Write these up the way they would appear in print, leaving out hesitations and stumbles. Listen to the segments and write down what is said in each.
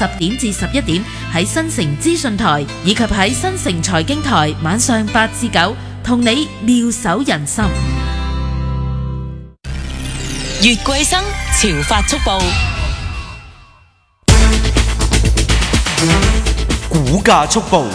10點至11點喺新城資訊台，以及喺新城財經台晚上8至9，同你妙手仁心。 月桂生潮發速報， 股價速報。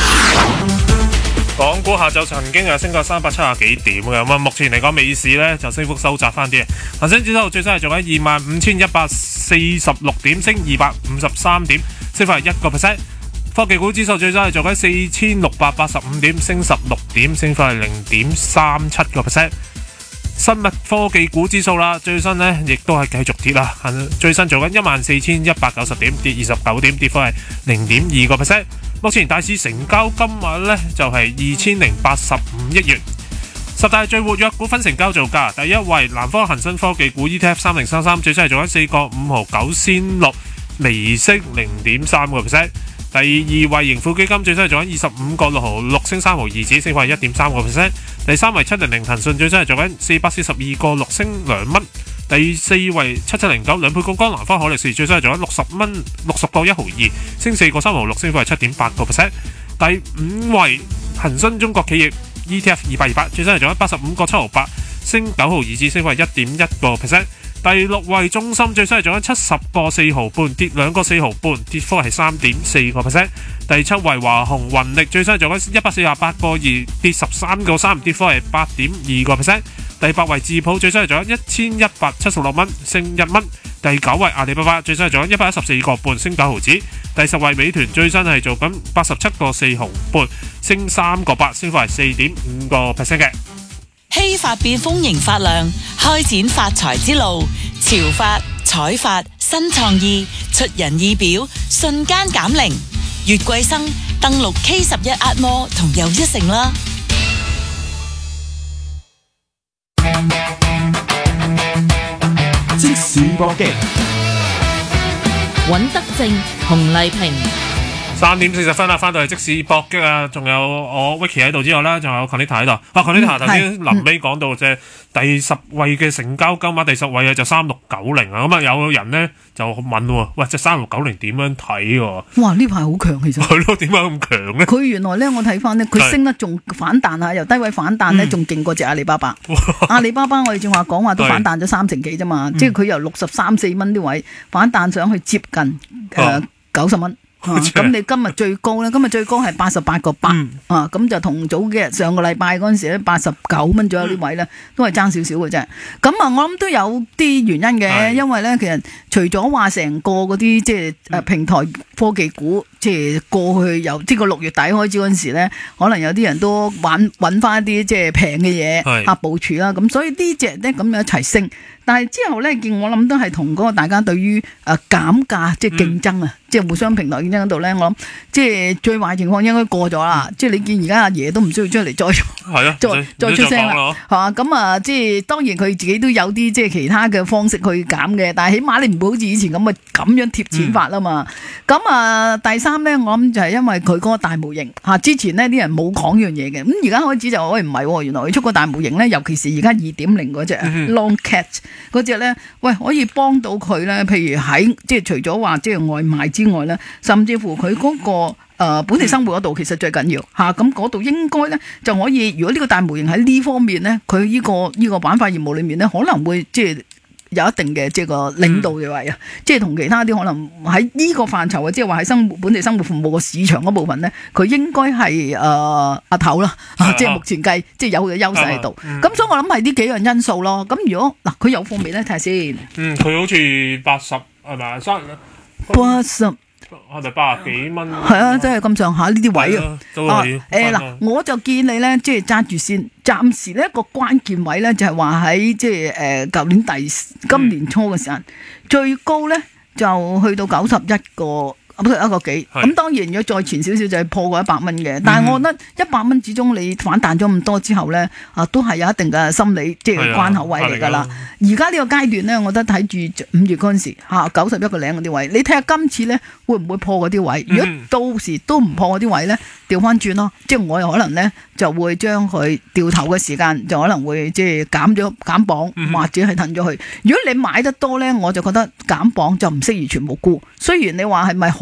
港股下晝曾經升過370幾點嘅，咁目前嚟講，美市呢就升幅收窄翻啲。恒生指數最新係做緊25,146點，升253點，升幅係1%。科技股指數最新係做緊4,685點，升16點，升幅係0.37%。生物科技股指數啦，最新呢亦都係繼續跌啦，最新做緊14,190點，跌29點，跌幅係0.2%。目前大市成交金額呢就係2,085億元。十大最活躍股份成交造價，第一位南方恒生科技股 ETF 3033，最新係做緊4個5毫9仙6，微升0.3%。第二位盈富基金最新係做緊25個6毫6，升3毫2子，升幅係1.3%。第三位700騰訊最新係做緊442個6，升2蚊。第四位7709兩倍槓桿南方海力士最新係做緊60蚊60個1毫2，升4個3毫6，升幅係7.8%。第五位恒生中國企業 ETF 228最新係做緊85個7毫8，升9毫2子，升幅係1.1%。第六位中芯最新係做緊70個4毫半，跌2個4毫半，跌幅係3.4%。第七位華虹雲力最新係做緊148個2，跌13個3，跌幅係8.2%。第八位智普最新係做緊1176蚊，升1蚊。第九位阿里巴巴最新係做緊114個半，升9毫子。第十位美團最新係做緊87個4毫半，升3個8，升幅係4.5% 嘅。 希發變豐盈發亮，開展發財之路。潮發、彩發、新創意，出人意表，瞬間減齡。月桂生登錄 K11 壓摩同又一城啦。 即時搏擊， 尹德正、洪麗萍。 3點40分啦，翻到嚟即時搏擊啊！仲有我 Vicky 喺度之外啦，仲有 Conita 喺度。Conita 頭先臨尾講到即係第10位嘅成交金額，第10位嘅就3690啊。咁啊，有人咧就問喎，喂，即係3690點樣睇喎？ 哇！呢排好強其實。 係咯，點解咁強咧？ 佢原來咧，我睇翻咧，佢升得仲反彈下，由低位反彈咧，仲勁過隻阿里巴巴。阿里巴巴我哋正話講話都反彈咗3成幾啫嘛，即係佢由63、4蚊啲位反彈上去接近90蚊。咁你今日最高咧？今日最高係88個8啊！咁就同早幾日上個禮拜嗰陣時咧89蚊左右啲位咧，都係爭少少嘅啫。咁啊，我諗都有啲原因嘅，因為咧其實除咗話成個嗰啲即係平台科技股，即係過去由即係個6月底開始嗰陣時咧，可能有啲人都揾翻一啲即係平嘅嘢部署啦。咁所以呢隻咧咁樣一齊升，但係之後咧見我諗都係同嗰個大家對於減價即係競爭啊，即係互相平台競爭嗰度咧，我諗即係最壞情況應該過咗啦。即係你見而家阿爺都唔需要出嚟再出聲啦，係嘛？咁啊，即係當然佢自己都有啲即係其他嘅方式去減嘅，但係起碼你唔會好似以前咁咁樣貼錢法啦嘛。咁啊，第三咧，我諗就係因為佢嗰個大模型之前呢啲人冇講呢樣嘢嘅，咁而家開始就喂唔係，原來佢出個大模型咧，尤其是而家2.0嗰隻 Long Cat 嗰隻咧，喂可以幫到佢咧，譬如喺即係除咗話即係外賣之外咧，甚至乎佢嗰個本地生活嗰度其實最緊要咁嗰度應該咧就可以，如果呢個大模型喺呢方面咧，佢呢個板塊業務裏面咧，可能會即係有一定嘅即係個領導嘅位啊，即係同其他啲可能喺呢個範疇啊，即係話喺本地生活服務個市場嗰部分咧，佢應該係阿頭啦，即係目前計即係有佢嘅優勢喺度。咁所以我諗係呢幾樣因素咯。咁如果嗱佢有貨未咧，睇下先。 佢好似80係咪 80。 係咪80幾蚊？ 係啊，真係咁上下呢啲位啊！嗱，我就建議你咧，即係揸住先。暫時呢一個關鍵位咧，就係話喺即係舊年今年初嘅時候，最高咧就去到91個。一個幾咁，當然如果再前少少就係破過100蚊嘅，但係我覺得100蚊始終你反彈咗咁多之後咧，都係有一定嘅心理即係關口位嚟㗎啦。而家呢個階段咧，我覺得睇住5月嗰陣時91個零嗰啲位，你睇下今次咧會唔會破嗰啲位？如果到時都唔破嗰啲位咧，調翻轉咯，即係我有可能咧就會將佢掉頭嘅時間就可能會即係減磅，或者係褪咗去。如果你買得多咧，我就覺得減磅就唔適宜全部沽。雖然你話係咪好